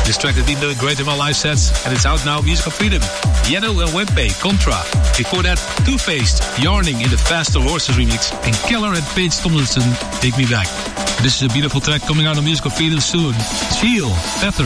This track has been doing great in my live sets, and it's out now, Musical Freedom. Yellow and Wempe, Contra. Before that, Two-Faced, Yarning in the Faster Horses remix, and Keller and Paige Tomlinson, Take Me Back. This is a beautiful track coming out on Musical Freedom soon. Feel Better.